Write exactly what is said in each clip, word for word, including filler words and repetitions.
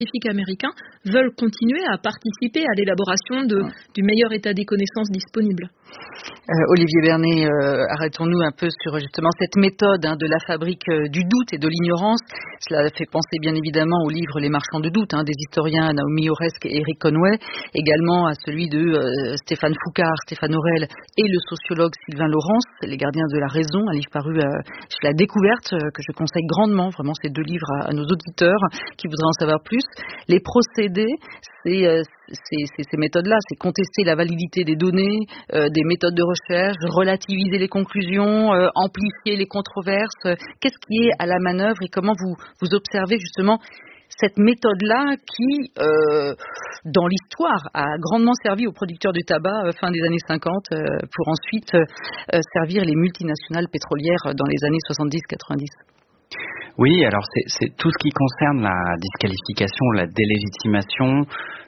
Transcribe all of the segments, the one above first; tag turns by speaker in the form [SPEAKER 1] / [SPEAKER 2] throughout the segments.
[SPEAKER 1] scientifiques américains veulent continuer à participer à l'élaboration de, du meilleur état des connaissances disponibles.
[SPEAKER 2] Euh, Olivier Bernet, euh, arrêtons-nous un peu sur justement cette méthode hein, de la fabrique euh, du doute et de l'ignorance. Cela fait penser bien évidemment au livre Les Marchands de doute hein, des historiens Naomi Oreskes et Eric Conway, également à celui de euh, Stéphane Foucard, Stéphane Aurel et le sociologue Sylvain Laurence, Les Gardiens de la Raison, un livre paru euh, chez La Découverte, euh, que je conseille grandement, vraiment ces deux livres à, à nos auditeurs qui voudraient en savoir plus. Les procédés, c'est euh, ces, ces, ces méthodes-là, c'est contester la validité des données, euh, des méthodes de recherche, relativiser les conclusions, euh, amplifier les controverses. Qu'est-ce qui est à la manœuvre et comment vous, vous observez justement cette méthode-là qui, euh, dans l'histoire, a grandement servi aux producteurs du tabac euh, fin des années cinquante euh, pour ensuite euh, servir les multinationales pétrolières dans les années soixante-dix quatre-vingt-dix?
[SPEAKER 3] Oui, alors c'est, c'est tout ce qui concerne la disqualification, la délégitimation,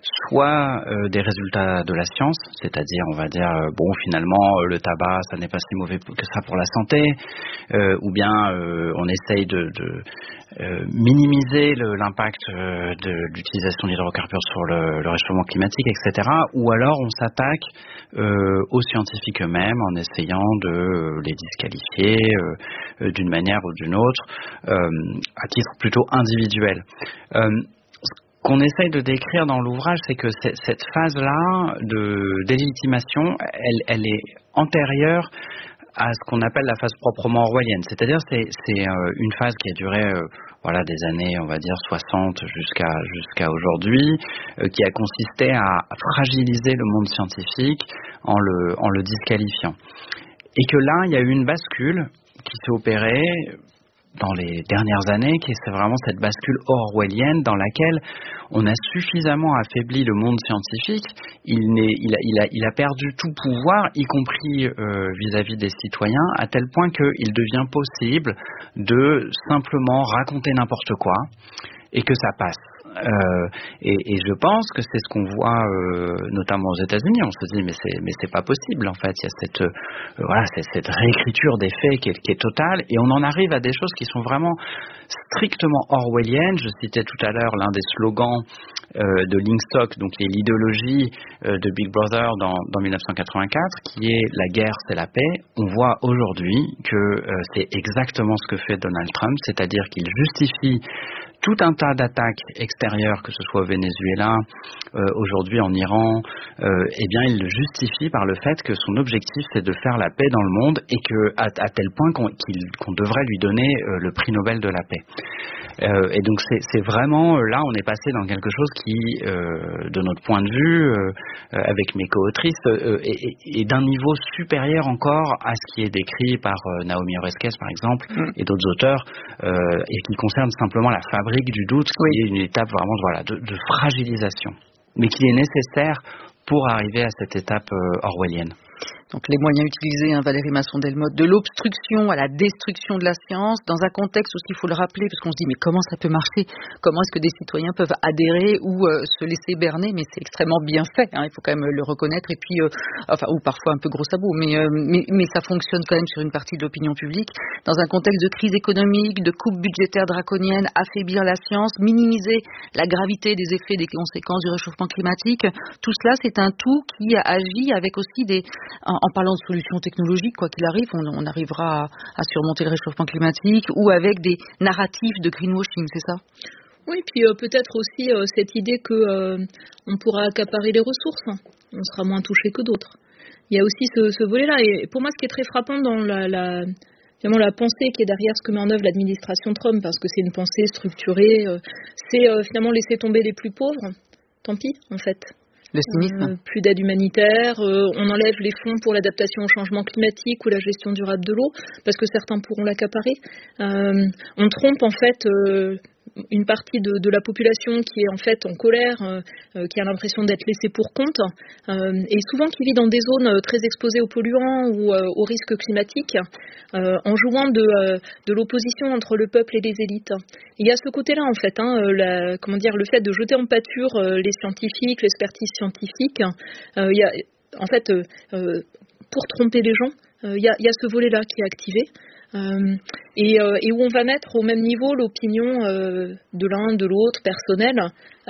[SPEAKER 3] soit euh, des résultats de la science, c'est-à-dire on va dire euh, bon finalement euh, le tabac ça n'est pas si mauvais que ça pour la santé, euh, ou bien euh, on essaye de, de euh, minimiser le, l'impact euh, de l'utilisation d'hydrocarbures sur le, le réchauffement climatique, et cetera. Ou alors on s'attaque euh, aux scientifiques eux-mêmes en essayant de euh, les disqualifier euh, d'une manière ou d'une autre, euh, à titre plutôt individuel. Euh, qu'on essaye de décrire dans l'ouvrage, c'est que c'est, cette phase-là de délégitimation, elle, elle est antérieure à ce qu'on appelle la phase proprement orwellienne. C'est-à-dire c'est, c'est euh, une phase qui a duré euh, voilà, des années, on va dire, soixante jusqu'à, jusqu'à aujourd'hui, euh, qui a consisté à fragiliser le monde scientifique en le, en le disqualifiant. Et que là, il y a eu une bascule qui s'est opérée dans les dernières années, qui est vraiment cette bascule orwellienne dans laquelle on a suffisamment affaibli le monde scientifique, il, n'est, il, a, il, a, il a perdu tout pouvoir, y compris euh, vis-à-vis des citoyens, à tel point qu'il devient possible de simplement raconter n'importe quoi et que ça passe. Euh, et, et je pense que c'est ce qu'on voit euh, notamment aux États-Unis. On se dit mais c'est mais c'est pas possible en fait. Il y a cette euh, voilà c'est cette réécriture des faits qui est, qui est totale et on en arrive à des choses qui sont vraiment strictement orwelliennes. Je citais tout à l'heure l'un des slogans euh, de Linkstock, donc qui est l'idéologie euh, de Big Brother dans, dans dix-neuf cent quatre-vingt-quatre, qui est la guerre c'est la paix. On voit aujourd'hui que euh, c'est exactement ce que fait Donald Trump, c'est-à-dire qu'il justifie tout un tas d'attaques extérieures, que ce soit au Venezuela, euh, aujourd'hui en Iran, euh, eh bien il le justifie par le fait que son objectif c'est de faire la paix dans le monde et que à, à tel point qu'on, qu'il, qu'on devrait lui donner euh, le prix Nobel de la paix. Euh, et donc c'est, c'est vraiment là on est passé dans quelque chose qui, euh, de notre point de vue, euh, avec mes co-autrices, euh, est, est d'un niveau supérieur encore à ce qui est décrit par euh, Naomi Oreskes par exemple mm. et d'autres auteurs, euh, et qui concerne simplement la fabrique du doute, qui oui. est une étape vraiment voilà, de, de fragilisation, mais qui est nécessaire pour arriver à cette étape euh, orwellienne.
[SPEAKER 2] Donc les moyens utilisés, hein, Valérie Masson-Delmotte, de l'obstruction à la destruction de la science, dans un contexte aussi, il faut le rappeler, parce qu'on se dit mais comment ça peut marcher? Comment est-ce que des citoyens peuvent adhérer ou euh, se laisser berner? Mais c'est extrêmement bien fait, hein, il faut quand même le reconnaître, et puis, euh, enfin, ou parfois un peu gros sabot, mais, euh, mais, mais ça fonctionne quand même sur une partie de l'opinion publique. Dans un contexte de crise économique, de coupe budgétaire draconienne, affaiblir la science, minimiser la gravité des effets, des conséquences du réchauffement climatique, tout cela c'est un tout qui agit avec aussi des... En, en parlant de solutions technologiques, quoi qu'il arrive, on, on arrivera à, à surmonter le réchauffement climatique ou avec des narratifs de greenwashing, c'est ça?
[SPEAKER 1] Oui, puis euh, peut-être aussi euh, cette idée que euh, on pourra accaparer les ressources, hein. On sera moins touché que d'autres. Il y a aussi ce, ce volet-là. Et pour moi, ce qui est très frappant dans la, la, finalement, la pensée qui est derrière ce que met en œuvre l'administration Trump, parce que c'est une pensée structurée, euh, c'est euh, finalement laisser tomber les plus pauvres. Tant pis, en fait.
[SPEAKER 2] Le cynisme.
[SPEAKER 1] Euh, plus d'aide humanitaire, euh, on enlève les fonds pour l'adaptation au changement climatique ou la gestion durable de l'eau, parce que certains pourront l'accaparer. Euh, on trompe en fait euh, une partie de, de la population qui est en fait en colère, euh, qui a l'impression d'être laissée pour compte, euh, et souvent qui vit dans des zones très exposées aux polluants ou euh, aux risques climatiques, euh, en jouant de, euh, de l'opposition entre le peuple et les élites. Il y a ce côté-là en fait, hein, la, comment dire, le fait de jeter en pâture euh, les scientifiques, l'expertise scientifique. Euh, il y a, en fait, euh, pour tromper les gens, euh, il y a, il y a ce volet-là qui est activé. Euh, et, euh, et où on va mettre au même niveau l'opinion euh, de l'un, de l'autre, personnelle,